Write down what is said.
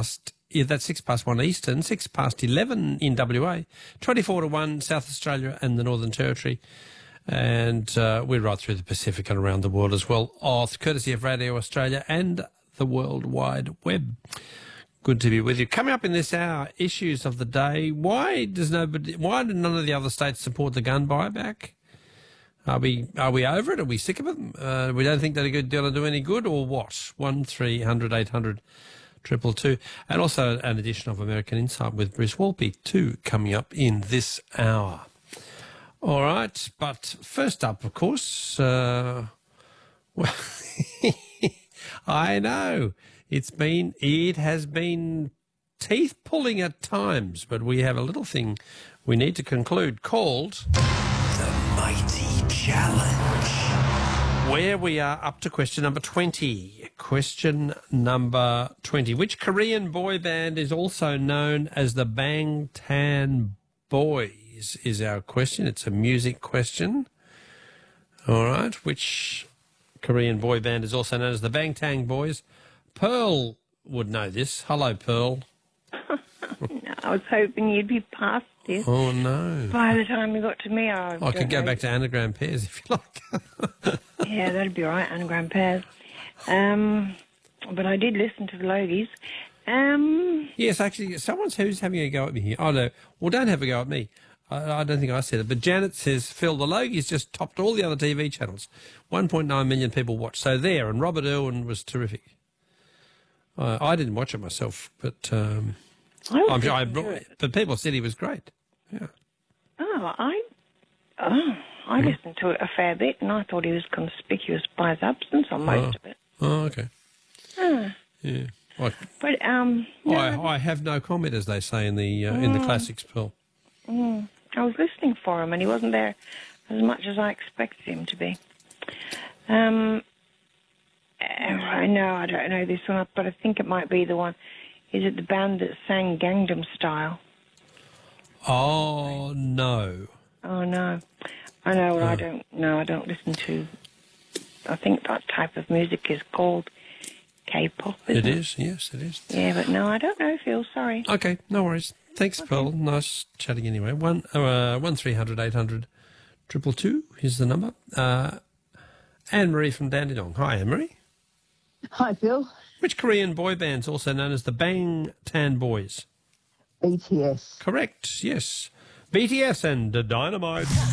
that's 6 past 1 Eastern, 6 past 11 in WA, 24 to 1 South Australia and the Northern Territory. And we're right through the Pacific and around the world as well, courtesy of Radio Australia and the World Wide Web. Good to be with you. Coming up in this hour, issues of the day. Why do none of the other states support the gun buyback? Are we over it? Are we sick of it? We don't think that they're going to do any good, or what? 1300 800 222. And also an edition of American Insight with Bruce Walpy, too, coming up in this hour. All right, but first up, of course, well, I know it has been teeth pulling at times, but we have a little thing we need to conclude called The Mighty Challenge, where we are up to question number 20. Question number 20. Which Korean boy band is also known as the Bangtan Boys? Is our question. It's a music question. All right. Which Korean boy band is also known as the Bangtan Boys? Pearl would know this. Hello, Pearl. No, I was hoping you'd be past this. Oh, no. By the time you got to me, I could go back to anagram pairs if you like. Yeah, that'd be all right, anagram pairs. But I did listen to the Logies. Yes, actually, who's having a go at me here. Oh, no. Well, don't have a go at me. I don't think I said it, but Janet says, Phil, the Logies just topped all the other TV channels. 1.9 million people watched. So there, and Robert Irwin was terrific. I didn't watch it myself, but but people said he was great. Yeah. I listened to it a fair bit, and I thought he was conspicuous by his absence on most of it. Oh, okay. Yeah. But I have no comment, as they say in the classics, Pearl. I was listening for him, and he wasn't there as much as I expected him to be. I don't know this one, but I think it might be the one. Is it the band that sang Gangnam Style? Oh, no. Oh, no. I know, I don't listen to... I think that type of music is called K-pop, isn't it? It is, yes, it is. Yeah, but no, I don't know, Phil, sorry. Okay, no worries. Thanks, Pearl. Nice chatting anyway. 1300 800 222 is the number. Anne-Marie from Dandenong. Hi, Anne-Marie. Hi, Phil. Which Korean boy band's also known as the Bangtan Boys? BTS. Correct, yes. BTS and Dynamite.